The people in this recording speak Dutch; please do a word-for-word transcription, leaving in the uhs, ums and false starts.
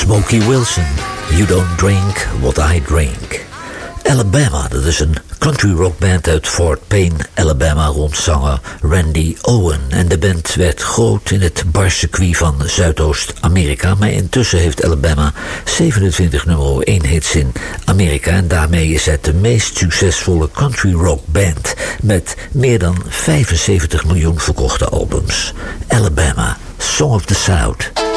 Smokey Wilson, You Don't Drink What I Drink. Alabama, dat is een country rock band uit Fort Payne, Alabama, rond zanger Randy Owen. En de band werd groot in het barcircuit van Zuidoost-Amerika, maar intussen heeft Alabama zevenentwintig nummer één hits in Amerika. En daarmee is het de meest succesvolle country rock band met meer dan vijfenzeventig miljoen verkochte albums. Alabama, Song of the South.